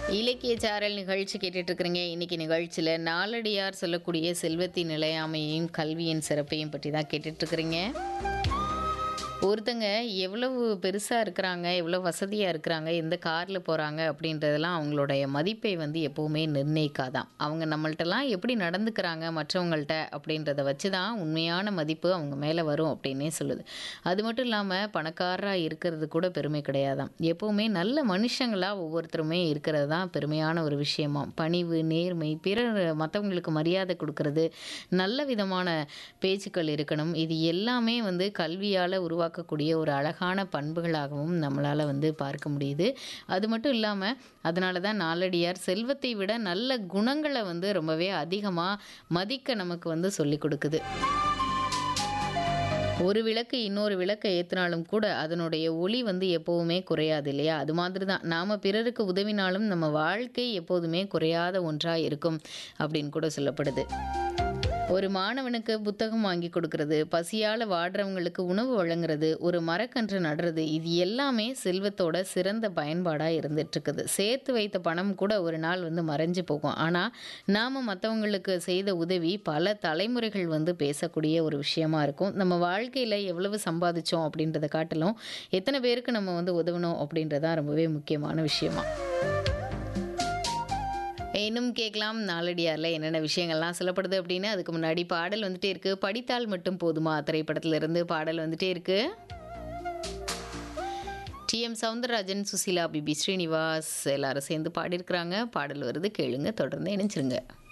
இலக்கிய சாரல் நிகழ்ச்சி கேட்டுட்டு இருக்கிறீங்க. இன்னைக்கு நிகழ்ச்சியில் நாலடியார் சொல்லக்கூடிய செல்வத்தின் நிலையாமையையும் கல்வியின் சிறப்பையும் பற்றி தான் கேட்டுட்டு இருக்கிறீங்க. ஒருத்தங்க எவ்வளவு பெருசாக இருக்கிறாங்க, எவ்வளோ வசதியாக இருக்கிறாங்க, எந்த காரில் போகிறாங்க அப்படின்றதெல்லாம் அவங்களுடைய மதிப்பை வந்து எப்போவுமே நிர்ணயிக்காதான். அவங்க நம்மள்ட்டலாம் எப்படி நடந்துக்கிறாங்க மற்றவங்கள்ட்ட அப்படின்றத வச்சு தான் உண்மையான மதிப்பு அவங்க மேலே வரும் அப்படின்னே சொல்லுது. அது மட்டும் இல்லாமல் பணக்காரராக இருக்கிறது கூட பெருமை கிடையாதாம். எப்போவுமே நல்ல மனுஷங்களாக ஒவ்வொருத்தருமே இருக்கிறது தான் பெருமையான ஒரு விஷயமாம். பணிவு, நேர்மை, பிறர் மற்றவங்களுக்கு மரியாதை கொடுக்கறது, நல்ல விதமான பேச்சுக்கள் இருக்கணும். இது எல்லாமே வந்து கல்வியால் உருவாக்கக்கூடிய ஒரு அழகான பண்புகளாகவும் நம்மளால் வந்து பார்க்க முடியுது. அது மட்டும் இல்லாமல் அதனால தான் நாலடியார் செல்வத்தை விட நல்ல குணங்களை வந்து ரொம்பவே அதிகமாக மதிக்க நமக்கு வந்து சொல்லிக் கொடுக்குது. ஒரு விளக்கு இன்னொரு விளக்கை ஏற்றினாலும் கூட அதனுடைய ஒளி வந்து எப்போவுமே குறையாது இல்லையா? அது மாதிரி தான் நாம் பிறருக்கு உதவினாலும் நம்ம வாழ்க்கை எப்போதுமே குறையாத ஒன்றாக இருக்கும் அப்படின்னு கூட சொல்லப்படுது. ஒரு மாணவனுக்கு புத்தகம் வாங்கி கொடுக்கறது, பசியால் வாடுறவங்களுக்கு உணவு வழங்குறது, ஒரு மரக்கன்று நடுறது, இது எல்லாமே செல்வத்தோட சிறந்த பயன்பாடாக இருந்துட்டுருக்குது. சேர்த்து வைத்த பணம் கூட ஒரு நாள் வந்து மறைஞ்சு போகும். ஆனால் நாம் மற்றவங்களுக்கு செய்த உதவி பல தலைமுறைகள் வந்து பேசக்கூடிய ஒரு விஷயமா இருக்கும். நம்ம வாழ்க்கையில் எவ்வளவு சம்பாதிச்சோம் அப்படின்றத காட்டிலும் எத்தனை பேருக்கு நம்ம வந்து உதவணும் அப்படின்றதான் ரொம்பவே முக்கியமான விஷயமா. இன்னும் கேட்கலாம் நாலடியாரில் என்னென்ன விஷயங்கள்லாம் சொல்லப்படுது அப்படின்னு. அதுக்கு முன்னாடி பாடல் வந்துட்டே இருக்கு. படித்தால் மட்டும் போதுமா திரைப்படத்துல இருந்து பாடல் வந்துட்டே இருக்கு. டி.எம். சௌந்தரராஜன், சுசீலா, பிபி ஸ்ரீனிவாஸ் எல்லாரும் சேர்ந்து பாடியிருக்கிறாங்க. பாடல் வருது, கேளுங்க, தொடர்ந்து இணைஞ்சிருங்க.